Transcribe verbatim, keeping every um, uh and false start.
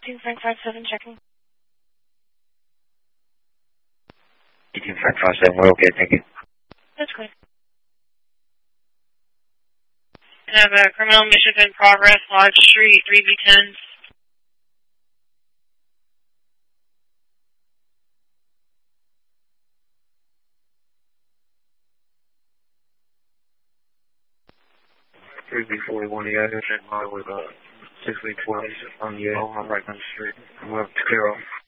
eighteen Frank five seven checking. eighteen Frank five seven, we're okay, thank you. That's good. I have a criminal mission in progress, Lodge Street, three B ten. three B forty-one, yeah, I check mine with uh, six B twenty on the Yale, I'm right down the street. I'm going to clear off.